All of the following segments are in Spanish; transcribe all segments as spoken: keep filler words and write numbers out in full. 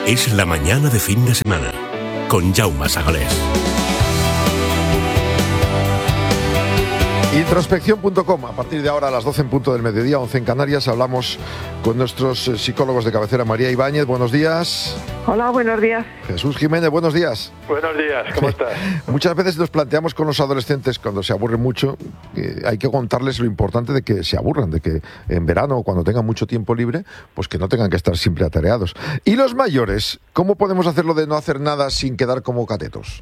Es la mañana de fin de semana con Jaume Sagalés. Introspección punto com. A partir de ahora, a las doce en punto del mediodía, once en Canarias, hablamos con nuestros psicólogos de cabecera. María Ibáñez, buenos días. Hola, buenos días. Jesús Jiménez, buenos días. Buenos días, ¿cómo estás? Muchas veces nos planteamos con los adolescentes, cuando se aburren mucho, que hay que contarles lo importante de que se aburran, de que en verano, cuando tengan mucho tiempo libre, pues que no tengan que estar siempre atareados. ¿Y los mayores? ¿Cómo podemos hacerlo de no hacer nada sin quedar como catetos?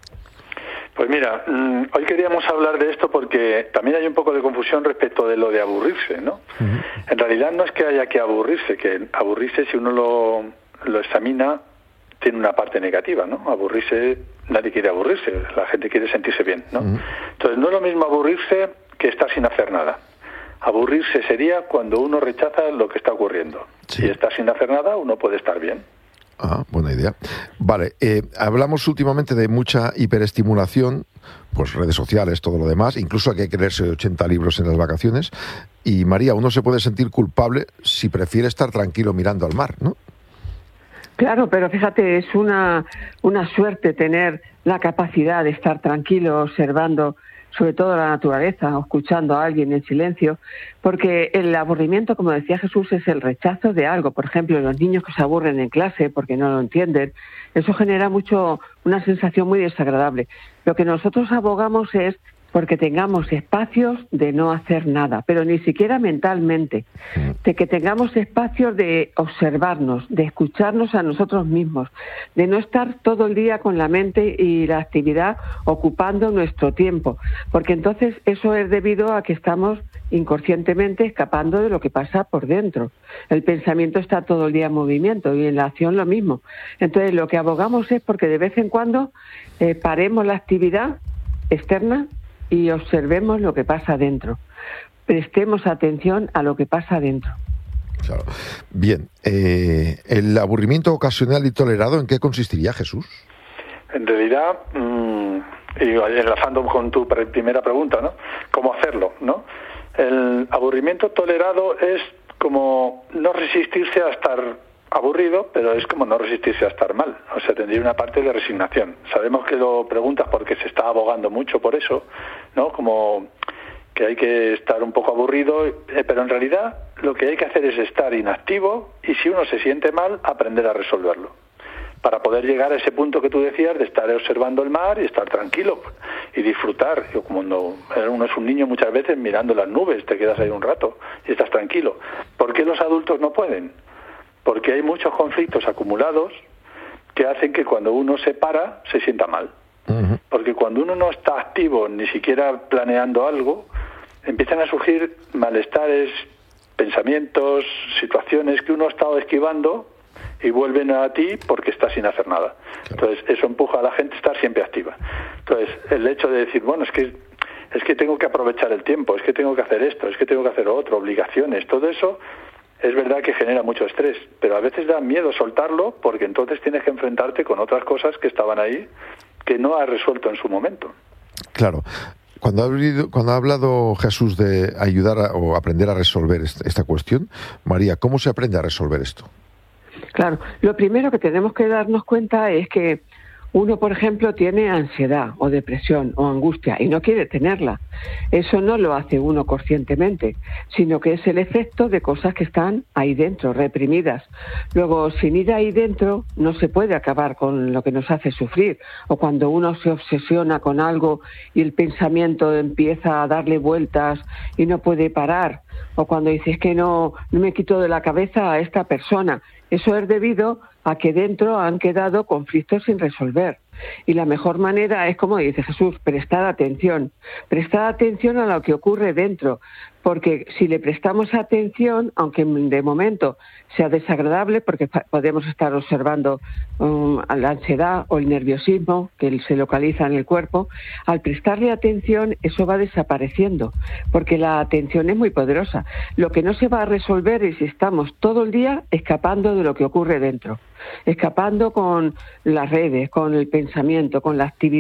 Pues mira, hoy queríamos hablar de esto porque también hay un poco de confusión respecto de lo de aburrirse, ¿no? Uh-huh. En realidad no es que haya que aburrirse, que aburrirse, si uno lo, lo examina, tiene una parte negativa, ¿no? Aburrirse, nadie quiere aburrirse, la gente quiere sentirse bien, ¿no? Uh-huh. Entonces no es lo mismo aburrirse que estar sin hacer nada. Aburrirse sería cuando uno rechaza lo que está ocurriendo. Sí. Si está sin hacer nada, uno puede estar bien. Ah, buena idea. Vale, eh, hablamos últimamente de mucha hiperestimulación, pues redes sociales, todo lo demás, incluso hay que leerse ochenta libros en las vacaciones. Y María, uno se puede sentir culpable si prefiere estar tranquilo mirando al mar, ¿no? Claro, pero fíjate, es una, una suerte tener la capacidad de estar tranquilo observando sobre todo la naturaleza, o escuchando a alguien en silencio, porque el aburrimiento, como decía Jesús, es el rechazo de algo. Por ejemplo, los niños que se aburren en clase porque no lo entienden, eso genera mucho una sensación muy desagradable. Lo que nosotros abogamos es porque tengamos espacios de no hacer nada, pero ni siquiera mentalmente, de que tengamos espacios de observarnos, de escucharnos a nosotros mismos, de no estar todo el día con la mente y la actividad ocupando nuestro tiempo, porque entonces eso es debido a que estamos inconscientemente escapando de lo que pasa por dentro. El pensamiento está todo el día en movimiento y en la acción lo mismo. Entonces lo que abogamos es porque de vez en cuando eh, paremos la actividad externa y observemos lo que pasa dentro. Prestemos atención a lo que pasa dentro. Claro. Bien, eh, ¿el aburrimiento ocasional y tolerado en qué consistiría, Jesús? En realidad, mmm, y enlazando con tu primera pregunta, ¿no? ¿Cómo hacerlo, no? El aburrimiento tolerado es como no resistirse a estar aburrido, pero es como no resistirse a estar mal. O sea, tendría una parte de resignación. Sabemos que lo preguntas porque se está abogando mucho por eso, ¿no? Como que hay que estar un poco aburrido, eh, pero en realidad lo que hay que hacer es estar inactivo y si uno se siente mal, aprender a resolverlo. Para poder llegar a ese punto que tú decías de estar observando el mar y estar tranquilo y disfrutar. Yo, como cuando uno es un niño muchas veces mirando las nubes, te quedas ahí un rato y estás tranquilo. ¿Por qué los adultos no pueden? Porque hay muchos conflictos acumulados que hacen que cuando uno se para, se sienta mal. Uh-huh. Porque cuando uno no está activo, ni siquiera planeando algo, empiezan a surgir malestares, pensamientos, situaciones que uno ha estado esquivando y vuelven a ti porque está sin hacer nada. Claro. Entonces, eso empuja a la gente a estar siempre activa. Entonces, el hecho de decir, bueno, es que es que tengo que aprovechar el tiempo, es que tengo que hacer esto, es que tengo que hacer otro, obligaciones, todo eso, es verdad que genera mucho estrés, pero a veces da miedo soltarlo porque entonces tienes que enfrentarte con otras cosas que estaban ahí que no has resuelto en su momento. Claro. Cuando ha, habido, cuando ha hablado Jesús de ayudar a, o aprender a resolver esta, esta cuestión, María, ¿cómo se aprende a resolver esto? Claro, lo primero que tenemos que darnos cuenta es que uno, por ejemplo, tiene ansiedad o depresión o angustia y no quiere tenerla. Eso no lo hace uno conscientemente, sino que es el efecto de cosas que están ahí dentro, reprimidas. Luego, sin ir ahí dentro, no se puede acabar con lo que nos hace sufrir. O cuando uno se obsesiona con algo y el pensamiento empieza a darle vueltas y no puede parar. O cuando dices que no, no me quito de la cabeza a esta persona. Eso es debido a que dentro han quedado conflictos sin resolver. Y la mejor manera es, como dice Jesús, prestar atención. Prestar atención a lo que ocurre dentro. Porque si le prestamos atención, aunque de momento sea desagradable, porque podemos estar observando um, la ansiedad o el nerviosismo que se localiza en el cuerpo, al prestarle atención eso va desapareciendo, porque la atención es muy poderosa. Lo que no se va a resolver es si estamos todo el día escapando de lo que ocurre dentro, escapando con las redes, con el pensamiento, con la actividad.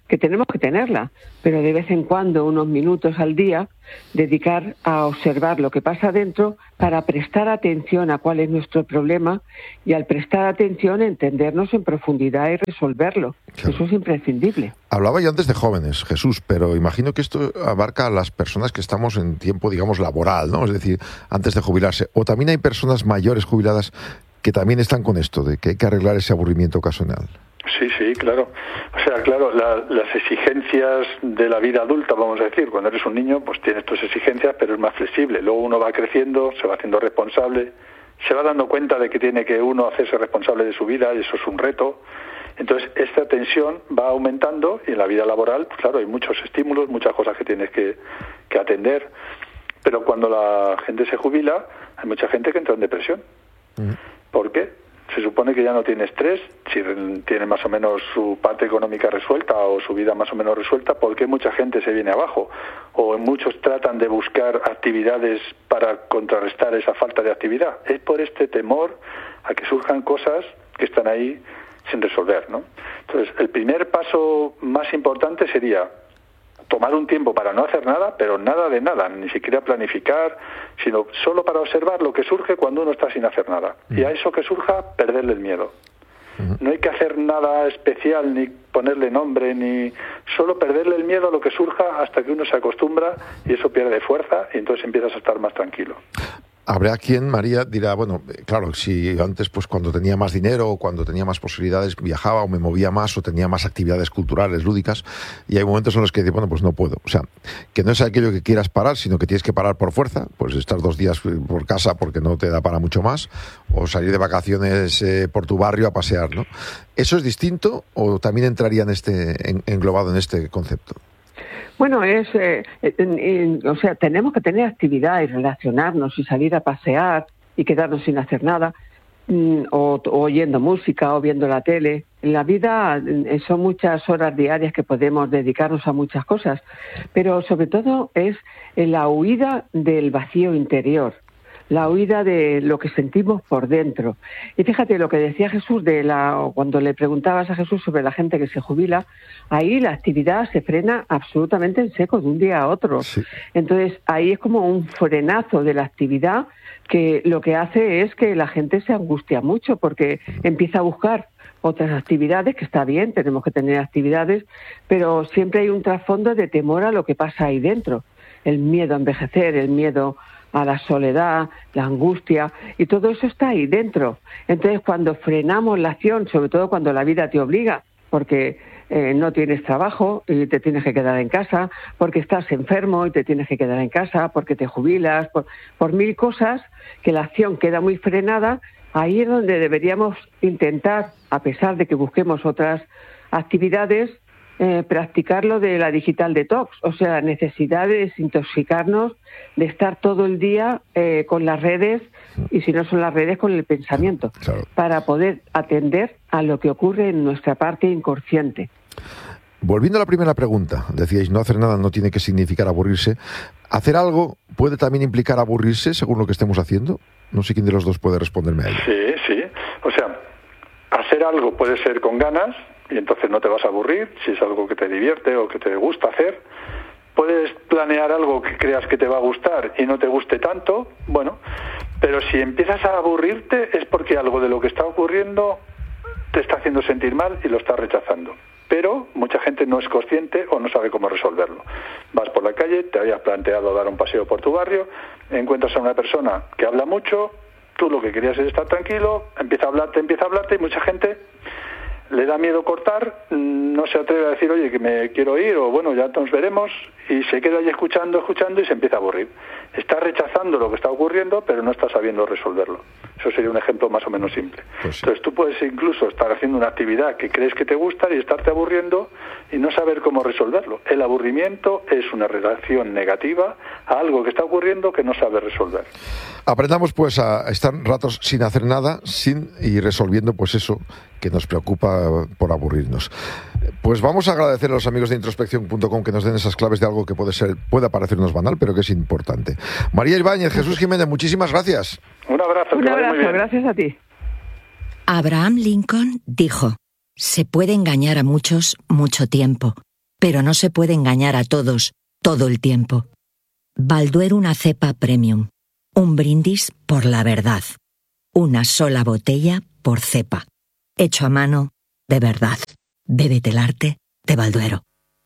que tenemos que tenerla, pero de vez en cuando, unos minutos al día, dedicar a observar lo que pasa dentro para prestar atención a cuál es nuestro problema y al prestar atención entendernos en profundidad y resolverlo. Claro. Eso es imprescindible. Hablaba yo antes de jóvenes, Jesús, pero imagino que esto abarca a las personas que estamos en tiempo, digamos, laboral, ¿no? Es decir, antes de jubilarse. O también hay personas mayores jubiladas que también están con esto, de que hay que arreglar ese aburrimiento ocasional. Sí, sí, claro. O sea, claro, la, las exigencias de la vida adulta, vamos a decir, cuando eres un niño, pues tienes tus exigencias, pero es más flexible. Luego uno va creciendo, se va haciendo responsable, se va dando cuenta de que tiene que uno hacerse responsable de su vida, y eso es un reto. Entonces, esta tensión va aumentando, y en la vida laboral, pues claro, hay muchos estímulos, muchas cosas que tienes que, que atender. Pero cuando la gente se jubila, hay mucha gente que entra en depresión. Uh-huh. ¿Por qué? Se supone que ya no tiene estrés, si tiene más o menos su parte económica resuelta o su vida más o menos resuelta, ¿por qué mucha gente se viene abajo? O muchos tratan de buscar actividades para contrarrestar esa falta de actividad. Es por este temor a que surjan cosas que están ahí sin resolver, ¿no? Entonces, el primer paso más importante sería tomar un tiempo para no hacer nada, pero nada de nada, ni siquiera planificar, sino solo para observar lo que surge cuando uno está sin hacer nada. Uh-huh. Y a eso que surja, perderle el miedo. Uh-huh. No hay que hacer nada especial, ni ponerle nombre, ni solo perderle el miedo a lo que surja hasta que uno se acostumbra y eso pierde fuerza y entonces empiezas a estar más tranquilo. Habrá quien, María, dirá, bueno, claro, si antes, pues cuando tenía más dinero o cuando tenía más posibilidades, viajaba o me movía más o tenía más actividades culturales, lúdicas, y hay momentos en los que dices, bueno, pues no puedo. O sea, que no es aquello que quieras parar, sino que tienes que parar por fuerza, pues estar dos días por casa porque no te da para mucho más, o salir de vacaciones eh, por tu barrio a pasear, ¿no? ¿Eso es distinto o también entraría en este, en, englobado en este concepto? Bueno, es, eh, en, en, o sea, tenemos que tener actividad y relacionarnos y salir a pasear y quedarnos sin hacer nada, mm, o, o oyendo música o viendo la tele. En la vida eh, son muchas horas diarias que podemos dedicarnos a muchas cosas, pero sobre todo es la huida del vacío interior, la huida de lo que sentimos por dentro. Y fíjate lo que decía Jesús, de la cuando le preguntabas a Jesús sobre la gente que se jubila, ahí la actividad se frena absolutamente en seco de un día a otro. Sí. Entonces ahí es como un frenazo de la actividad que lo que hace es que la gente se angustia mucho porque empieza a buscar otras actividades, que está bien, tenemos que tener actividades, pero siempre hay un trasfondo de temor a lo que pasa ahí dentro. El miedo a envejecer, el miedo a la soledad, la angustia, y todo eso está ahí dentro. Entonces, cuando frenamos la acción, sobre todo cuando la vida te obliga, porque eh, no tienes trabajo y te tienes que quedar en casa, porque estás enfermo y te tienes que quedar en casa, porque te jubilas, por, por mil cosas, que la acción queda muy frenada, ahí es donde deberíamos intentar, a pesar de que busquemos otras actividades, Eh, practicar lo de la digital detox, o sea, la necesidad de desintoxicarnos, de estar todo el día eh, con las redes, y si no son las redes, con el pensamiento, claro, para poder atender a lo que ocurre en nuestra parte inconsciente. Volviendo a la primera pregunta, decíais, no hacer nada no tiene que significar aburrirse. ¿Hacer algo puede también implicar aburrirse según lo que estemos haciendo? No sé quién de los dos puede responderme a ello. Sí, sí. O sea, hacer algo puede ser con ganas, y entonces no te vas a aburrir, si es algo que te divierte o que te gusta hacer. Puedes planear algo que creas que te va a gustar y no te guste tanto, bueno, pero si empiezas a aburrirte es porque algo de lo que está ocurriendo te está haciendo sentir mal y lo estás rechazando. Pero mucha gente no es consciente o no sabe cómo resolverlo. Vas por la calle, te habías planteado dar un paseo por tu barrio, encuentras a una persona que habla mucho, tú lo que querías es estar tranquilo, empieza a hablarte, empieza a hablarte y mucha gente le da miedo cortar, no se atreve a decir, oye, que me quiero ir, o bueno, ya nos veremos, y se queda ahí escuchando, escuchando, y se empieza a aburrir. Está rechazando lo que está ocurriendo, pero no está sabiendo resolverlo. Eso sería un ejemplo más o menos simple. Pues sí. Entonces tú puedes incluso estar haciendo una actividad que crees que te gusta y estarte aburriendo y no saber cómo resolverlo. El aburrimiento es una reacción negativa a algo que está ocurriendo que no sabes resolver. Aprendamos pues a estar ratos sin hacer nada, sin y resolviendo pues eso que nos preocupa por aburrirnos. Pues vamos a agradecer a los amigos de introspección punto com que nos den esas claves de algo que puede ser, puede parecernos banal, pero que es importante. María Ibáñez, Jesús Jiménez, muchísimas gracias. Un abrazo. Un abrazo, gracias a ti. Abraham Lincoln dijo: se puede engañar a muchos mucho tiempo, pero no se puede engañar a todos todo el tiempo. Balduero una cepa premium. Un brindis por la verdad. Una sola botella por cepa. Hecho a mano de verdad. Bébete el arte de Balduero.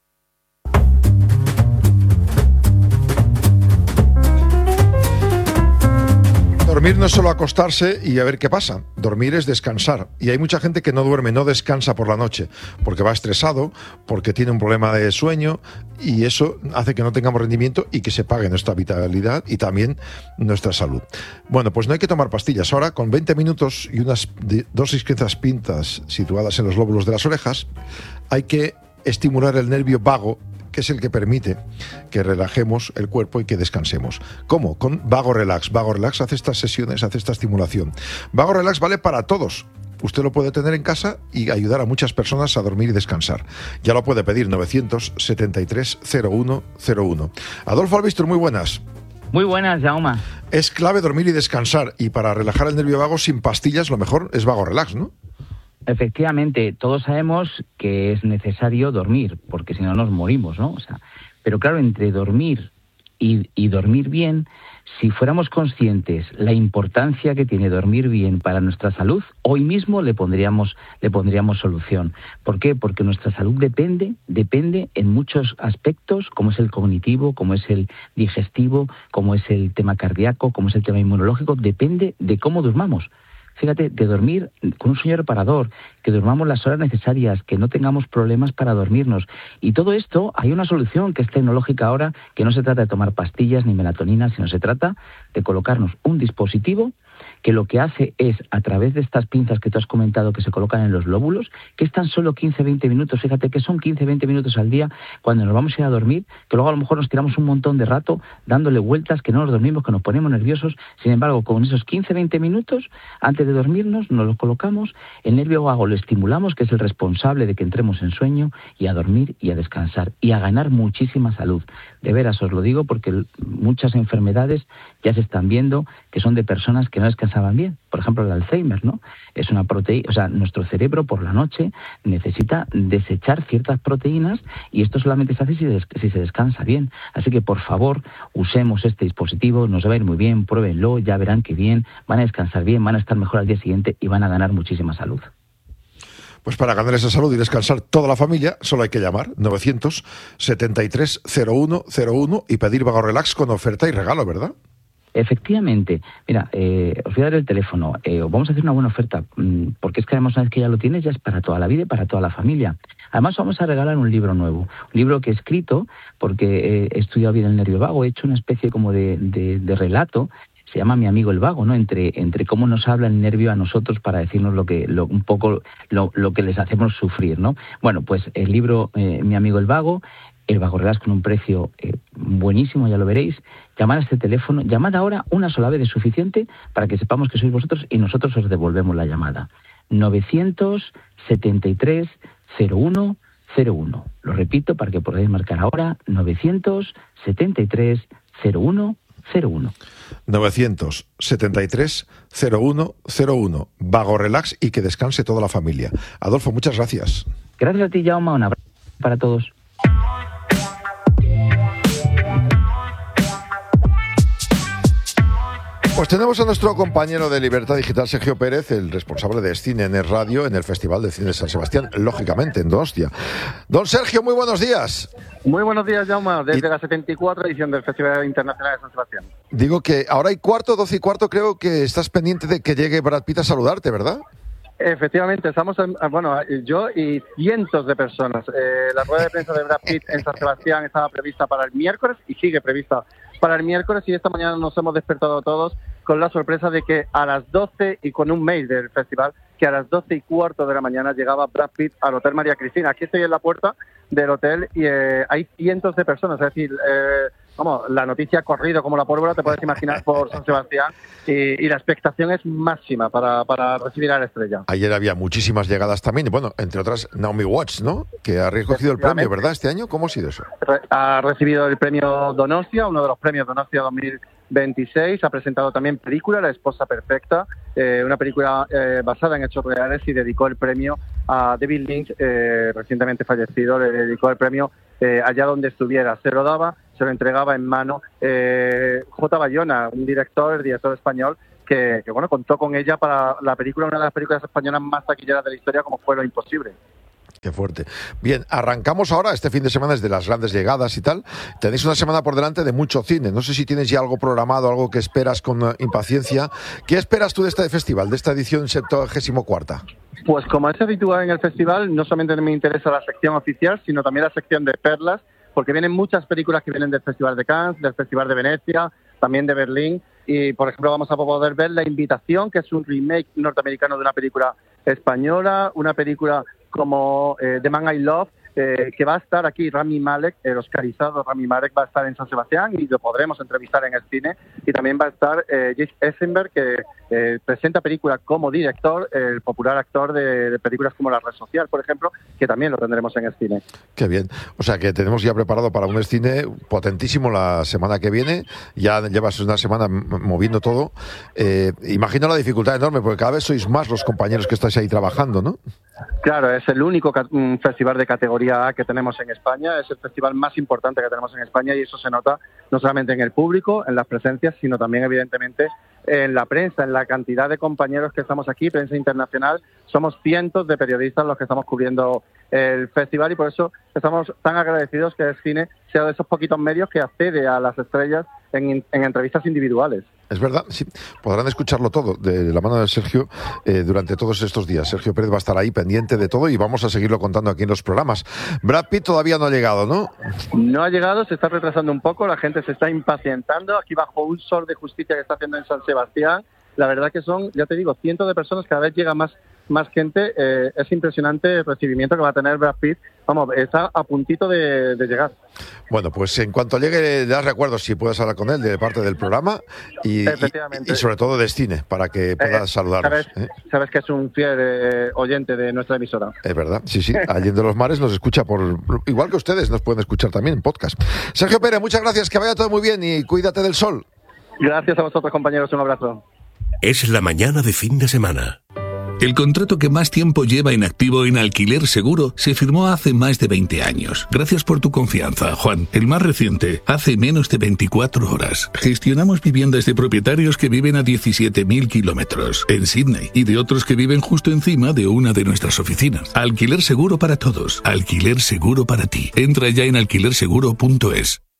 Dormir no es solo acostarse y a ver qué pasa. Dormir es descansar. Y hay mucha gente que no duerme, no descansa por la noche, porque va estresado, porque tiene un problema de sueño, y eso hace que no tengamos rendimiento y que se pague nuestra vitalidad y también nuestra salud. Bueno, pues no hay que tomar pastillas. Ahora, con veinte minutos y unas dosis quince pintas situadas en los lóbulos de las orejas, hay que estimular el nervio vago, que es el que permite que relajemos el cuerpo y que descansemos. ¿Cómo? Con Vago Relax. Vago Relax hace estas sesiones, hace esta estimulación. Vago Relax vale para todos. Usted lo puede tener en casa y ayudar a muchas personas a dormir y descansar. Ya lo puede pedir, novecientos setenta y tres cero uno cero uno. Adolfo Albistur, muy buenas. Muy buenas, Jaume. Es clave dormir y descansar, y para relajar el nervio vago sin pastillas lo mejor es Vago Relax, ¿no? Efectivamente, todos sabemos que es necesario dormir, porque si no nos morimos, ¿no? O sea, pero claro, entre dormir y, y dormir bien, si fuéramos conscientes la importancia que tiene dormir bien para nuestra salud, hoy mismo le pondríamos, le pondríamos solución. ¿Por qué? Porque nuestra salud depende, depende en muchos aspectos, como es el cognitivo, como es el digestivo, como es el tema cardíaco, como es el tema inmunológico, depende de cómo durmamos. Fíjate, de dormir con un sueño reparador, que durmamos las horas necesarias, que no tengamos problemas para dormirnos. Y todo esto, hay una solución que es tecnológica ahora, que no se trata de tomar pastillas ni melatonina, sino se trata de colocarnos un dispositivo que lo que hace es, a través de estas pinzas que tú has comentado que se colocan en los lóbulos, que es tan solo quince a veinte minutos, fíjate que son quince a veinte minutos al día cuando nos vamos a ir a dormir, que luego a lo mejor nos tiramos un montón de rato dándole vueltas, que no nos dormimos, que nos ponemos nerviosos. Sin embargo, con esos quince a veinte minutos, antes de dormirnos, nos los colocamos, el nervio vago lo estimulamos, que es el responsable de que entremos en sueño, y a dormir y a descansar, y a ganar muchísima salud. De veras, os lo digo porque muchas enfermedades ya se están viendo que son de personas que no descansaban bien. Por ejemplo, el Alzheimer, ¿no? Es una proteína, o sea, nuestro cerebro por la noche necesita desechar ciertas proteínas, y esto solamente se hace si, des- si se descansa bien. Así que, por favor, usemos este dispositivo, nos va a ir muy bien, pruébenlo, ya verán que bien, van a descansar bien, van a estar mejor al día siguiente y van a ganar muchísima salud. Pues para ganar esa salud y descansar toda la familia, solo hay que llamar novecientos setenta y tres cero uno cero uno y pedir Vago Relax con oferta y regalo, ¿verdad? Efectivamente. Mira, eh, os voy a dar el teléfono. Eh, vamos a hacer una buena oferta, mmm, porque es que además una vez que ya lo tienes, ya es para toda la vida y para toda la familia. Además vamos a regalar un libro nuevo, un libro que he escrito, porque he estudiado bien el nervio vago, he hecho una especie como de, de, de relato. Se llama Mi amigo el vago, ¿no? Entre, entre cómo nos habla el nervio a nosotros para decirnos lo que, lo, un poco lo, lo que les hacemos sufrir, ¿no? Bueno, pues el libro eh, Mi amigo el vago, el Vago Relax con un precio eh, buenísimo, ya lo veréis. Llamad a este teléfono, llamad ahora, una sola vez es suficiente para que sepamos que sois vosotros y nosotros os devolvemos la llamada. novecientos setenta y tres cero uno cero uno. Lo repito para que podáis marcar ahora, novecientos setenta y tres cero uno cero uno. novecientos setenta y tres cero uno cero uno. Vago Relax y que descanse toda la familia. Adolfo, muchas gracias. Gracias a ti, Jaume. Un abrazo para todos. Pues tenemos a nuestro compañero de Libertad Digital, Sergio Pérez, el responsable de Cine en Radio en el Festival de Cine de San Sebastián, lógicamente, en Donostia. Don Sergio, muy buenos días. Muy buenos días, Jaume, desde y... la setenta y cuatro edición del Festival Internacional de San Sebastián. Digo que ahora hay cuarto, doce y cuarto, creo que estás pendiente de que llegue Brad Pitt a saludarte, ¿verdad? Efectivamente, estamos, en, bueno, yo y cientos de personas. Eh, la rueda de prensa de Brad Pitt en San Sebastián estaba prevista para el miércoles y sigue prevista para el miércoles, y esta mañana nos hemos despertado todos con la sorpresa de que a las doce y con un mail del festival, que a las doce y cuarto de la mañana llegaba Brad Pitt al Hotel María Cristina. Aquí estoy en la puerta del hotel y eh, hay cientos de personas, es decir, eh, vamos, la noticia ha corrido como la pólvora, te puedes imaginar, por San Sebastián, y, y la expectación es máxima para, para recibir a la estrella. Ayer había muchísimas llegadas también, bueno, entre otras Naomi Watts, ¿no? Que ha recogido el premio, ¿verdad? Este año, ¿cómo ha sido eso? Ha recibido el premio Donostia, uno de los premios Donostia dos mil veintiséis. Ha presentado también película La esposa perfecta, eh, una película eh, basada en hechos reales, y dedicó el premio a David Lynch, eh, recientemente fallecido. Le dedicó el premio eh, allá donde estuviera. Se lo daba, se lo entregaba en mano eh, J. Bayona, un director, el director español, que, que bueno, contó con ella para la película, una de las películas españolas más taquilleras de la historia, como fue Lo imposible. Qué fuerte. Bien, arrancamos ahora este fin de semana desde las grandes llegadas y tal. Tenéis una semana por delante de mucho cine. No sé si tienes ya algo programado, algo que esperas con uh, impaciencia. ¿Qué esperas tú de este festival, de esta edición septuagésimo cuarta? Pues como es habitual en el festival, no solamente me interesa la sección oficial, sino también la sección de perlas, porque vienen muchas películas que vienen del Festival de Cannes, del Festival de Venecia, también de Berlín. Y, por ejemplo, vamos a poder ver La invitación, que es un remake norteamericano de una película española, una película como eh, The Man I Love, eh, que va a estar aquí Rami Malek, el oscarizado Rami Malek, va a estar en San Sebastián y lo podremos entrevistar en el cine. Y también va a estar eh, Jesse Eisenberg, que eh, presenta películas como director, el popular actor de, de películas como La Red Social, por ejemplo, que también lo tendremos en el cine. Qué bien. O sea, que tenemos ya preparado para un cine potentísimo la semana que viene. Ya llevas una semana moviendo todo. Eh, imagino la dificultad enorme, porque cada vez sois más los compañeros que estáis ahí trabajando, ¿no? Claro, es el único um, festival de categoría A que tenemos en España, es el festival más importante que tenemos en España, y eso se nota no solamente en el público, en las presencias, sino también evidentemente en la prensa, en la cantidad de compañeros que estamos aquí, prensa internacional. Somos cientos de periodistas los que estamos cubriendo el festival, y por eso estamos tan agradecidos que el cine sea de esos poquitos medios que accede a las estrellas en, en entrevistas individuales. Es verdad, sí. Podrán escucharlo todo de la mano de Sergio eh, durante todos estos días. Sergio Pérez va a estar ahí pendiente de todo y vamos a seguirlo contando aquí en los programas. Brad Pitt todavía no ha llegado, ¿no? No ha llegado, se está retrasando un poco, la gente se está impacientando aquí bajo un sol de justicia que está haciendo en San Sebastián. La verdad que son, ya te digo, cientos de personas, cada vez llega más más gente. Eh, es impresionante el recibimiento que va a tener Brad Pitt. Vamos, está a puntito de, de llegar. Bueno, pues en cuanto llegue, das recuerdos si puedes hablar con él de parte del programa y, y, y sobre todo de cine, para que puedas eh, saludarnos. Sabes, ¿eh? sabes que es un fiel eh, oyente de nuestra emisora. Es verdad, sí, sí. Allende los Mares nos escucha, por igual que ustedes nos pueden escuchar también en podcast. Sergio Pérez, muchas gracias, que vaya todo muy bien y cuídate del sol. Gracias a vosotros, compañeros, un abrazo. Es la mañana de fin de semana. El contrato que más tiempo lleva inactivo en Alquiler Seguro se firmó hace más de veinte años. Gracias por tu confianza, Juan. El más reciente, hace menos de veinticuatro horas. Gestionamos viviendas de propietarios que viven a diecisiete mil kilómetros en Sydney y de otros que viven justo encima de una de nuestras oficinas. Alquiler Seguro para todos. Alquiler Seguro para ti. Entra ya en alquiler seguro punto es.